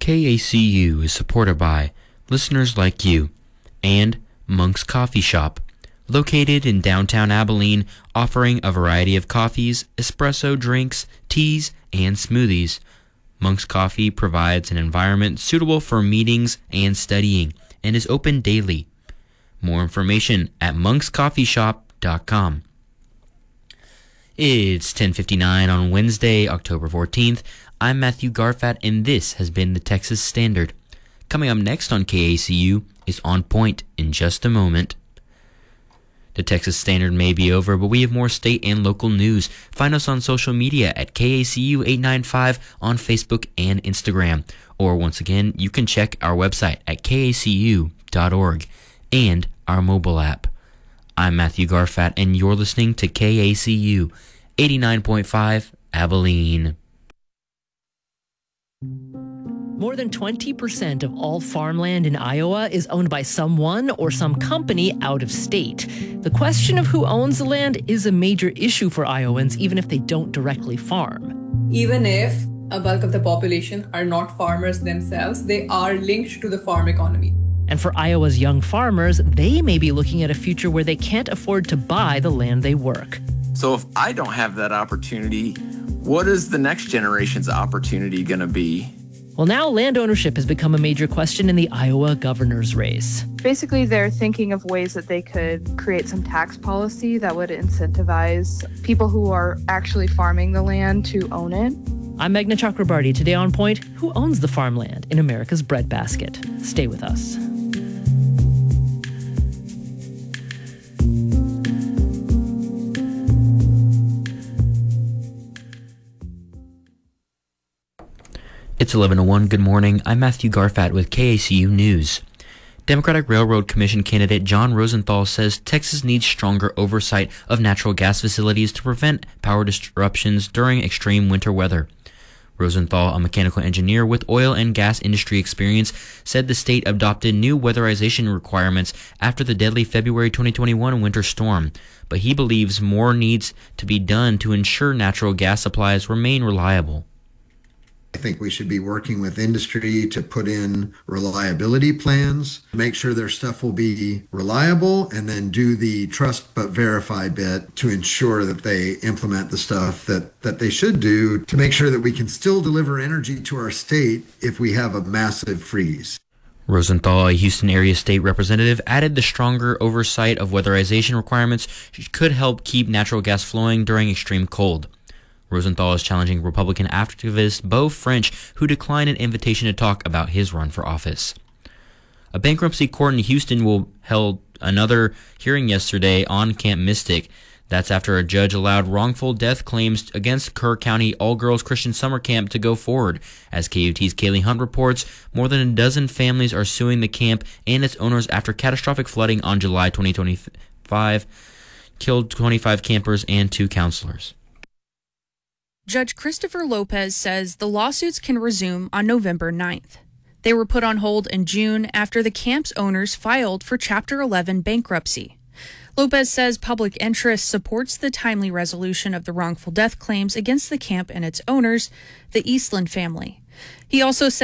KACU is supported by listeners like you and Monk's Coffee Shop, located in downtown Abilene, offering a variety of coffees, espresso drinks, teas, and smoothies. Monk's Coffee provides an environment suitable for meetings and studying and is open daily. More information at monkscoffeeshop.com. It's 10:59 on Wednesday, October 14th. I'm Matthew Garfat, and this has been the Texas Standard. Coming up next on KACU is On Point in just a moment. The Texas Standard may be over, but we have more state and local news. Find us on social media at KACU895 on Facebook and Instagram. Or once again, you can check our website at kacu.org and our mobile app. I'm Matthew Garfat, and you're listening to KACU 89.5 Abilene. More than 20% of all farmland in Iowa is owned by someone or some company out of state. The question of who owns the land is a major issue for Iowans, even if they don't directly farm. Even if a bulk of the population are not farmers themselves, they are linked to the farm economy. And for Iowa's young farmers, they may be looking at a future where they can't afford to buy the land they work. So if I don't have that opportunity, what is the next generation's opportunity going to be? Well, now land ownership has become a major question in the Iowa governor's race. Basically, they're thinking of ways that they could create some tax policy that would incentivize people who are actually farming the land to own it. I'm Meghna Chakrabarty. Today on Point, who owns the farmland in America's breadbasket? Stay with us. It's 11:01. Good morning. I'm Matthew Garfat with KACU News. Democratic Railroad Commission candidate John Rosenthal says Texas needs stronger oversight of natural gas facilities to prevent power disruptions during extreme winter weather. Rosenthal, a mechanical engineer with oil and gas industry experience, said the state adopted new weatherization requirements after the deadly February 2021 winter storm, but he believes more needs to be done to ensure natural gas supplies remain reliable. I think we should be working with industry to put in reliability plans, make sure their stuff will be reliable, and then do the trust but verify bit to ensure that they implement the stuff that they should do to make sure that we can still deliver energy to our state if we have a massive freeze. Rosenthal, a Houston area state representative, added the stronger oversight of weatherization requirements could help keep natural gas flowing during extreme cold. Rosenthal is challenging Republican activist Beau French, who declined an invitation to talk about his run for office. A bankruptcy court in Houston held another hearing yesterday on Camp Mystic. That's after a judge allowed wrongful death claims against Kerr County All-Girls Christian Summer Camp to go forward. As KUT's Kaylee Hunt reports, more than a dozen families are suing the camp and its owners after catastrophic flooding on July 2025 killed 25 campers and 2 counselors. Judge Christopher Lopez says the lawsuits can resume on November 9th. They were put on hold in June after the camp's owners filed for Chapter 11 bankruptcy. Lopez says public interest supports the timely resolution of the wrongful death claims against the camp and its owners, the Eastland family. He also said